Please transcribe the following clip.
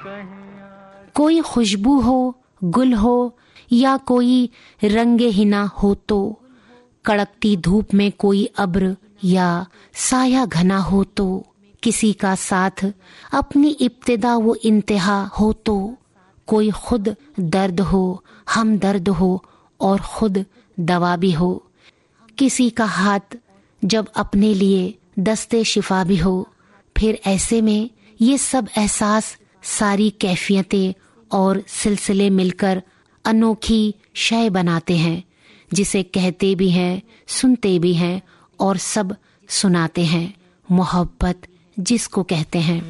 कोई खुशबू हो, गुल हो या कोई रंगे हिना हो तो, कड़कती धूप में कोई अब्र या साया घना हो तो, किसी का साथ अपनी इब्तिदा वो इंतहा हो तो, कोई खुद दर्द हो, हमदर्द हो और खुद दवा भी हो, किसी का हाथ जब अपने लिए दस्ते शिफा भी हो, फिर ऐसे में ये सब एहसास, सारी कैफियतें और सिलसिले मिलकर अनोखी शय बनाते हैं, जिसे कहते भी हैं, सुनते भी हैं और सब सुनाते हैं। मोहब्बत जिसको कहते हैं।